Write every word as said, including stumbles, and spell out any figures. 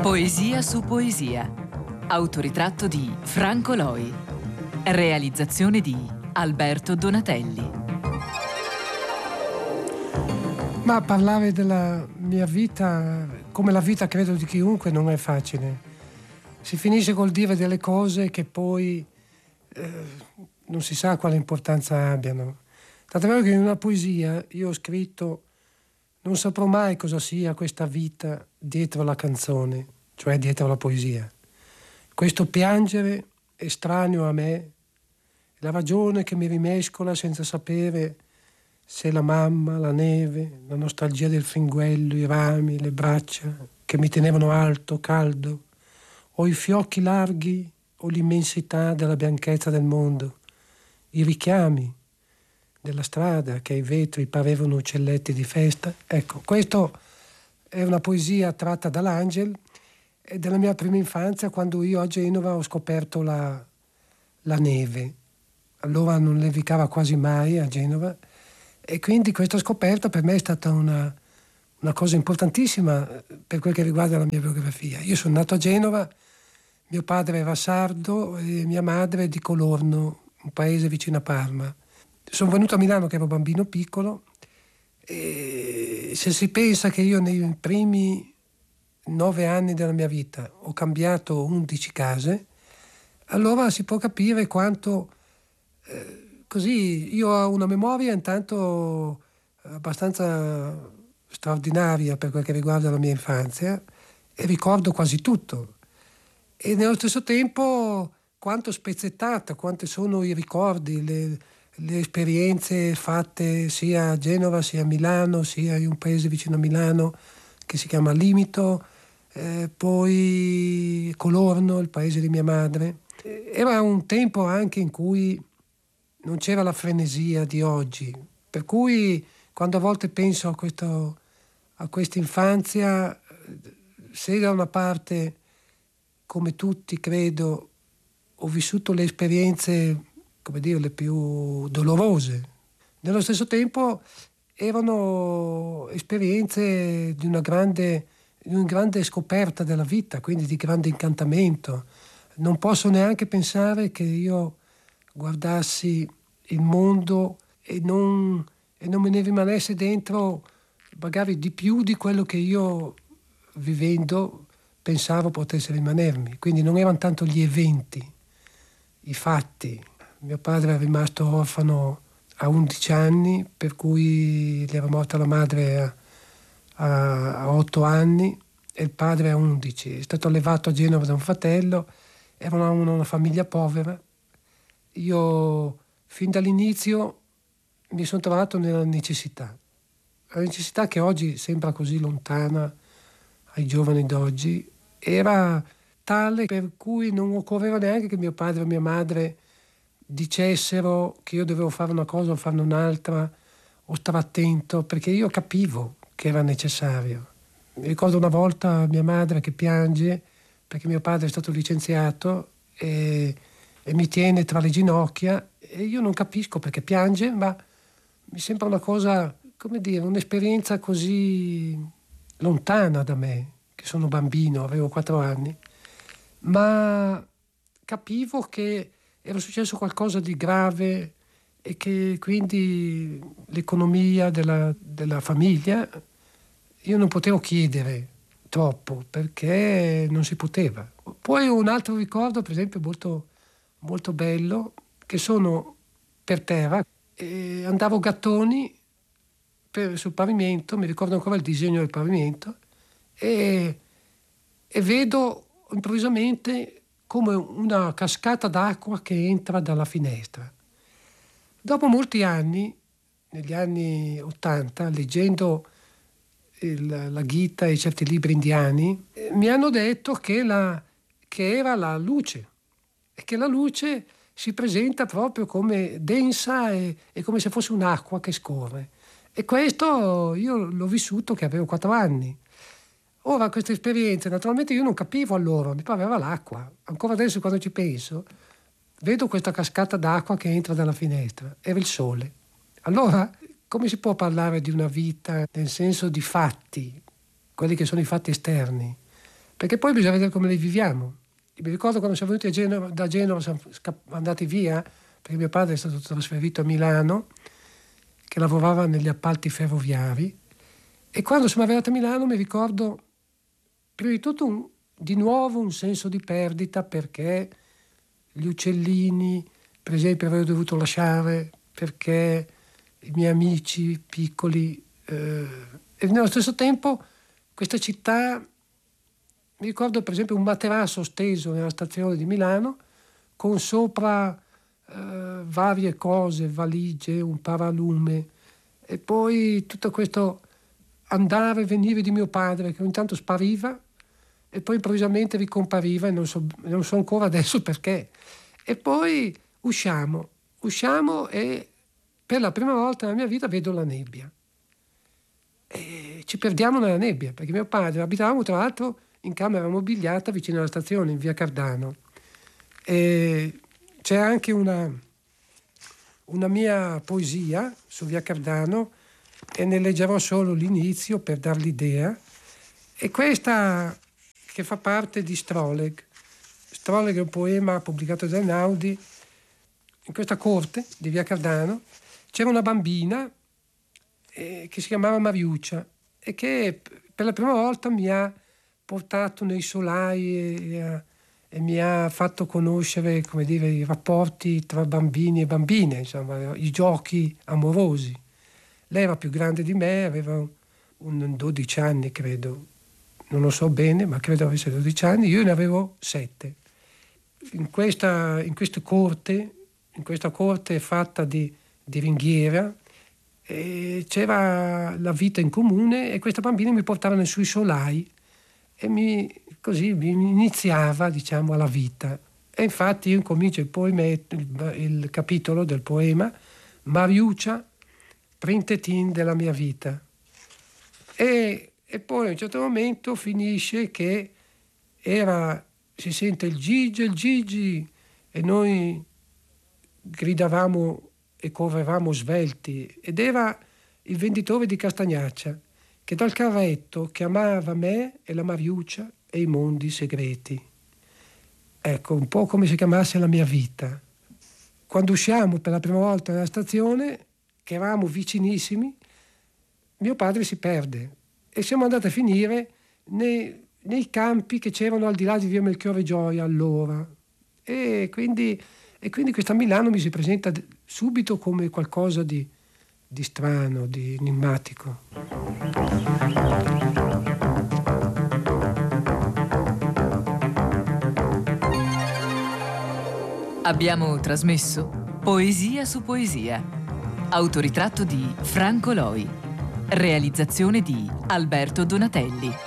Poesia su poesia. Autoritratto di Franco Loi. Realizzazione di Alberto Donatelli. Ma parlare della mia vita, come la vita credo di chiunque, non è facile. Si finisce col dire delle cose che poi eh, non si sa quale importanza abbiano. Tant'è vero che in una poesia io ho scritto: non saprò mai cosa sia questa vita dietro la canzone, cioè dietro la poesia. Questo piangere estraneo a me, la ragione che mi rimescola senza sapere se la mamma, la neve, la nostalgia del fringuello, i rami, le braccia che mi tenevano alto, caldo, o i fiocchi larghi o l'immensità della bianchezza del mondo, i richiami della strada che ai vetri parevano uccelletti di festa. Ecco, questo è una poesia tratta dall'Angel e della mia prima infanzia, quando io a Genova ho scoperto la, la neve. Allora non nevicava quasi mai a Genova e quindi questa scoperta per me è stata una, una cosa importantissima per quel che riguarda la mia biografia. Io sono nato a Genova, mio padre era sardo e mia madre di Colorno, un paese vicino a Parma. Sono venuto a Milano che ero bambino piccolo e se si pensa che io nei primi nove anni della mia vita ho cambiato undici case, allora si può capire quanto eh, così io ho una memoria intanto abbastanza straordinaria per quel che riguarda la mia infanzia e ricordo quasi tutto, e nello stesso tempo quanto spezzettata, quanti sono i ricordi, le le esperienze fatte sia a Genova sia a Milano, sia in un paese vicino a Milano che si chiama Limito, eh, poi Colorno, il paese di mia madre. Era un tempo anche in cui non c'era la frenesia di oggi, per cui quando a volte penso a, questo, a questa infanzia, se da una parte, come tutti credo, ho vissuto le esperienze, come dire, le più dolorose. Nello stesso tempo erano esperienze di una grande, di una grande scoperta della vita, quindi di grande incantamento. Non posso neanche pensare che io guardassi il mondo e non, e non me ne rimanesse dentro magari di più di quello che io, vivendo, pensavo potesse rimanermi. Quindi non erano tanto gli eventi, i fatti. Mio padre è rimasto orfano a undici anni, per cui gli era morta la madre a, a, a otto anni e il padre a undici. È stato allevato a Genova da un fratello, era una, una famiglia povera. Io fin dall'inizio mi sono trovato nella necessità, la necessità che oggi sembra così lontana ai giovani d'oggi, era tale per cui non occorreva neanche che mio padre o mia madre dicessero che io dovevo fare una cosa o farne un'altra o stare attento, perché io capivo che era necessario. Mi ricordo una volta mia madre che piange perché mio padre è stato licenziato e, e mi tiene tra le ginocchia e io non capisco perché piange, ma mi sembra una cosa, come dire, un'esperienza così lontana da me, che sono bambino, avevo quattro anni, ma capivo che era successo qualcosa di grave e che quindi l'economia della, della famiglia, io non potevo chiedere troppo perché non si poteva. Poi un altro ricordo, per esempio, molto, molto bello, che sono per terra e andavo gattoni per, sul pavimento, mi ricordo ancora il disegno del pavimento, e, e vedo improvvisamente come una cascata d'acqua che entra dalla finestra. Dopo molti anni, negli anni ottanta, leggendo il, la Gita e certi libri indiani, eh, mi hanno detto che, la, che era la luce, e che la luce si presenta proprio come densa e, e come se fosse un'acqua che scorre. E questo io l'ho vissuto che avevo quattro anni. Ora, queste esperienze, naturalmente io non capivo allora, mi pareva l'acqua. Ancora adesso quando ci penso, vedo questa cascata d'acqua che entra dalla finestra, era il sole. Allora, come si può parlare di una vita nel senso di fatti, quelli che sono i fatti esterni, perché poi bisogna vedere come le viviamo. Mi ricordo quando siamo venuti a Genova, da Genova siamo scapp- andati via, perché mio padre è stato trasferito a Milano, che lavorava negli appalti ferroviari, e quando siamo arrivati a Milano mi ricordo prima di tutto un, di nuovo un senso di perdita, perché gli uccellini, per esempio, avevo dovuto lasciare, perché i miei amici piccoli, eh, e nello stesso tempo questa città, mi ricordo per esempio un materasso steso nella stazione di Milano con sopra eh, varie cose, valigie, un paralume, e poi tutto questo andare e venire di mio padre che ogni tanto spariva e poi improvvisamente ricompariva, e non so, non so ancora adesso perché. E poi usciamo, usciamo e per la prima volta nella mia vita vedo la nebbia. E ci perdiamo nella nebbia, perché mio padre, abitavamo tra l'altro in camera mobiliata vicino alla stazione, in via Cardano. E c'è anche una, una mia poesia su via Cardano, e ne leggerò solo l'inizio per dar l'idea. E questa che fa parte di Stroleg. Stroleg è un poema pubblicato da Einaudi. In questa corte di via Cardano c'era una bambina eh, che si chiamava Mariuccia, e che per la prima volta mi ha portato nei solai e, e, e mi ha fatto conoscere, come dire, i rapporti tra bambini e bambine, insomma, i giochi amorosi. Lei era più grande di me, aveva un dodici anni, credo, non lo so bene, ma credo avesse dodici anni, io ne avevo sette. In questa, in questa corte, in questa corte fatta di, di ringhiera, e c'era la vita in comune, e questa bambina mi portava nei suoi solai e mi, così mi iniziava, diciamo, alla vita. E infatti io incomincio il, poemetto, il, il capitolo del poema Mariuccia, printetin della mia vita. E, e poi a un certo momento finisce che era, si sente il Gigi, il Gigi, e noi gridavamo e correvamo svelti, ed era il venditore di Castagnaccia che dal carretto chiamava me e la Mariuccia e i mondi segreti. Ecco, un po' come se chiamasse la mia vita. Quando usciamo per la prima volta dalla stazione, che eravamo vicinissimi, mio padre si perde e siamo andati a finire nei, nei campi che c'erano al di là di via Melchiorre Gioia allora, e quindi, e quindi questa Milano mi si presenta subito come qualcosa di, di strano, di enigmatico. Abbiamo trasmesso Poesia su Poesia, autoritratto di Franco Loi, realizzazione di Alberto Donatelli.